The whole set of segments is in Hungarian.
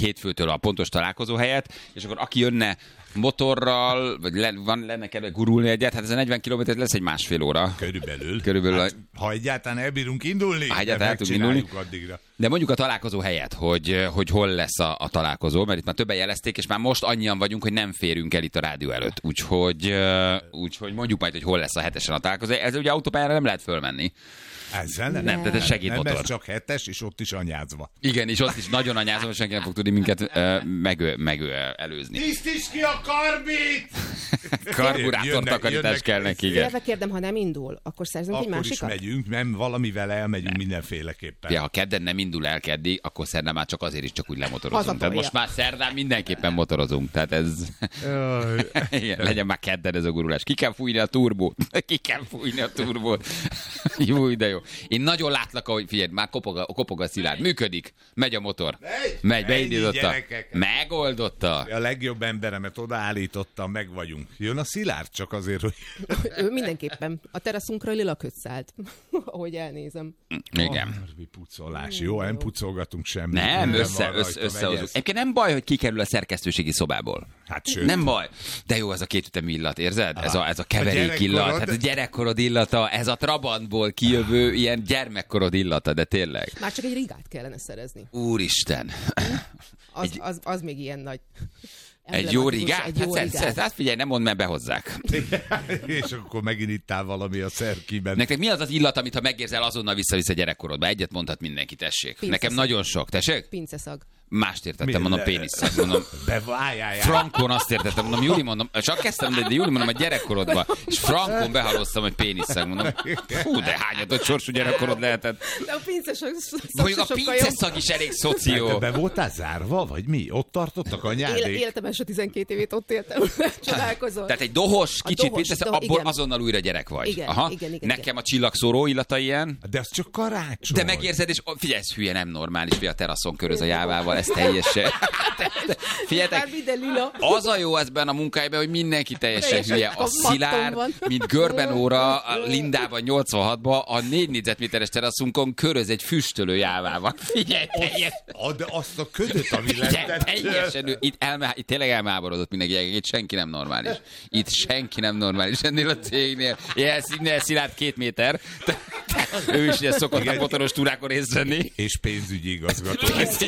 hétfőtől a pontos találkozó helyet, és akkor aki jönne motorral, vagy lenne kedve gurulni egyet, hát ez a 40 km lesz egy másfél óra. Körülbelül. Hát, ha egyáltalán elbírunk indulni, addigra. De mondjuk a találkozó helyet, hogy hol lesz a találkozó, mert itt már többen jelezték, és már most annyian vagyunk, hogy nem férünk el itt a rádió előtt. Úgyhogy mondjuk majd, hogy hol lesz a 7-esen a találkozó. Ez ugye autópályára nem lehet fölmenni. Ezzel nem, tehát ez segédmotor. Nem, ez csak 7-es, és ott is anyázva. Igen, és ott is nagyon anyázva, és senki nem fog tudni minket előzni. Tisztíts ki a karbit! Karburátortakarítás kell neki, igen. Félve kérdem, ha nem indul, akkor szerzünk egy másikat? Akkor is megyünk, nem, valamivel elmegyünk mindenféleképpen. Ja, ha kedden nem indul el keddi, akkor szerdán már csak azért is csak úgy lemotorozunk. Tehát most már szerdán mindenképpen motorozunk. Tehát ez... igen, legyen már kedden ez a gurulás. Ki kell fújni a turbót. Jó, de jó. Én nagyon látlak, ahogy figyelj, már kopog a Szilárd. Működik. Megy a motor. Megy, beindította. Megoldotta. A legjobb emberemet odaállítottam, meg vagyunk. Jön a Szilárd csak azért, hogy... Ő mindenképpen. A teraszunkra lila köt szállt, ahogy elnézem. Igen. Pucolás. Jó, nem pucolgatunk semmit. Nem, összehozunk. Egyébként nem baj, hogy kikerül a szerkesztőségi szobából. Hát sőt. Nem baj. De jó, ez a kétütemű illat, érzed? Ez a keverék illat. Hát a gyerekkorod illata, ez a Trabantból kijövő ilyen gyermekkorod illata, de tényleg. Már csak egy rigát kellene szerezni. Úristen. Az még ilyen nagy... Egy jó rigát? Hát figyelj, nem mondd, mert behozzák. És akkor megint ittál valami a szerkiben. Nektek mi az az illat, amit ha megérzel, azonnal vissza gyerekkorodba? Egyet mondhat mindenki, tessék. Pinceszag. Nekem nagyon sok, tessék? Pinceszag. Mást értettem, mondom, péniszszag, mondom. Frankon azt értettem, mondom, Júli, mondom, csak kezdtem, de Júli, mondom, a gyerekkorodban, és Frankon behaloztam, hogy péniszszag, mondom, fú, de hányatott sorsú gyerekkorod lehetett. De a pinceszag mondjuk a pinceszag is elég szoció. Te be voltál zárva, vagy mi? Ott tartottak anyádék? Életem első 12 évét ott éltem, csodálkozol. Tehát egy dohos, kicsit pinceszag, abból azonnal újra gyerek vagy. Igen, aha. Igen. Nekem a csillagszóró illata ilyen. De az csak karácsony. De megérzed, és figyelj, ez hülye, nem normális, hogy a teraszon köröz a jávával, ez teljesen. Figyeljetek, az a jó ezben a munkájában, hogy mindenki teljesen hülye. A Szilárd, mint Görbenóra Lindában 86-ban a 4 négyzetméteres teraszunkon köröz egy füstölő jávával. Figyelj, de azt a ködöt, ami lett. Teljesen, itt tényleg elmáborodott mindenki, itt senki nem normális. Itt senki nem normális ennél a cégnél. Ilyen Szilárd 2 méter. Ő is ilyen szokott a motoros túrákon részt venni. És pénzügyi igazgató.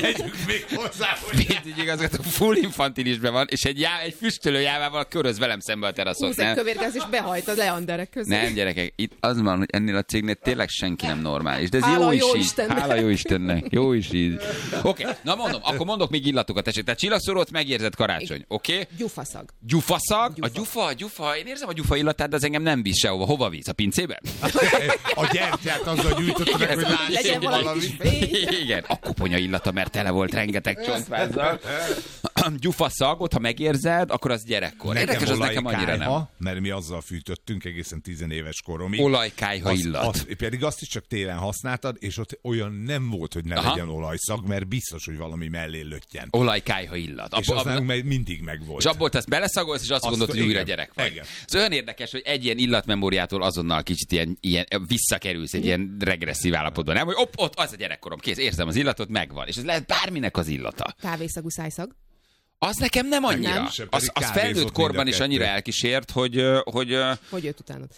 Pénzügyi igazgató full infantilisben van, és egy füstölő jávával köröz velem szembe a teraszon. Húz egy kövérgáz, és behajt a leanderek közé. Nem, gyerekek, itt az van, hogy ennél a cégnél tényleg senki nem normális. De ez jó is így. Hála jó Istennek. Jó is így. Oké, na mondom, akkor mondok még illatokat, tessék. Tehát csillagszórót megérzed karácsony, oké? Gyufaszag. Gyufaszag? A gyufa, én érzem a gyufa illatát, de az engem nem visz sehova. Hova visz? A pincébe? A gyertyát azzal gyújtottad meg, hogy legyen valami. Igen, a koponya illata, mert tele volt rengeteg csontvázzal. Gyufaszagot, ha megérzed, akkor az gyerekkor. Érdekes, az nekem annyira nem. Mert mi azzal fűtöttünk egészen 10 éves koromig. Olajkályha illat. Pedig azt is csak télen használtad, és ott olyan nem volt, hogy ne legyen olajszag, mert biztos, hogy valami mellé löttyen. Olajkályha illat. És az nálunk mindig megvolt. És abból te ezt beleszagolsz, és azt gondolod, hogy újra gyerek vagy. Igen. Ez olyan érdekes, hogy egy ilyen illatmemóriától azonnal kicsit ilyen visszakerülsz egy ilyen regresszív állapotban. Nem, hogy ott az a gyerekkorom, kész, érzem az illatot, megvan. És ez lehet bárminek az illata. Kávészagú szájszag. Az nekem nem annyira. Nem. Az felnőtt korban is annyira elkísért, hogy jött utánad.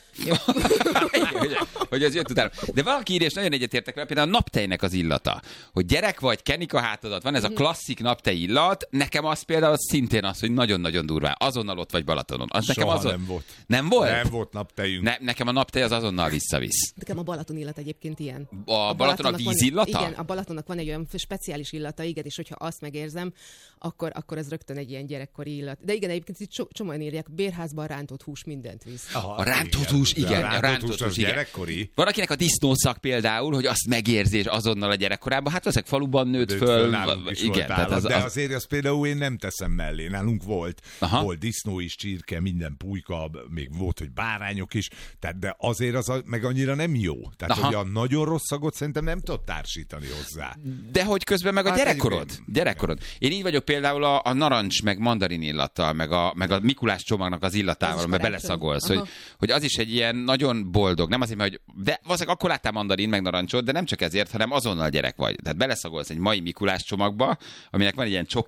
hogy az jött utána. De valaki írja, és nagyon egyetértek vele, például a naptejnek az illata. Hogy gyerek vagy, kenik a hátadat, van ez a klasszik naptej illat, nekem az például szintén az, hogy nagyon-nagyon durván. Azonnal ott vagy Balatonon. Az nekem nem volt. Nem volt? Nem volt naptejünk. Nekem a naptej az azonnal visszavisz. Nekem a Balaton illat egyébként ilyen. A Balaton a víz illata? Igen, a Balatonnak van egy olyan speciális illata, igen, és hogyha azt megérzem, akkor ez rögtön egy ilyen gyerekkori illat. De igen, egyébként itt csomóan írják, bérházban rántott hús mindent visz. A rántott hús, igen. A rántott hús gyerekkori. Van akinek a disznószak például, hogy azt megérzés azonnal a gyerekkorában, hát azok faluban nőtt föl. Igen, tehát de azért azt például én nem teszem mellé. Nálunk volt disznó is, csirke, minden pulyka, még volt, hogy bárányok is, tehát de azért az meg annyira nem jó. Tehát hogy a nagyon rossz szagot szerintem nem tudod társítani hozzá. De hogy közben meg a gyerekkorod. Én így vagyok például a narancs meg mandarin illattal, meg a Mikulás csomagnak az illatával, mert beleszagolsz, hogy az is egy ilyen nagyon boldog, nem azért, hogy de valószínűleg akkor láttál mandarin meg narancsot, de nem csak ezért, hanem azonnal gyerek vagy. Tehát beleszagolsz egy mai Mikulás csomagba, aminek van egy ilyen